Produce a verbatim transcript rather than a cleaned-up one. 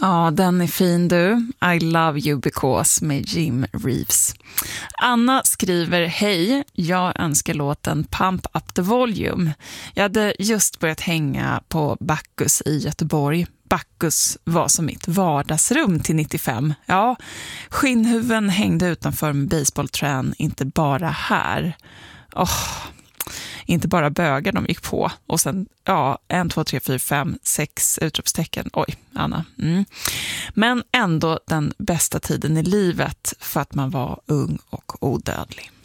Ja, den är fin du. I love you because med Jim Reeves. Anna skriver, hej, jag önskar låten Pump Up the Volume. Jag hade just börjat hänga på Bacchus i Göteborg. Bacchus var som mitt vardagsrum till nittiofem. Ja, skinnhuven hängde utanför med baseballträn, inte bara här. Åh... Oh. Inte bara bögar de gick på. Och sen, ja, en, två, tre, fyra, fem, sex utropstecken. Oj, Anna. Mm. Men ändå den bästa tiden i livet för att man var ung och odödlig.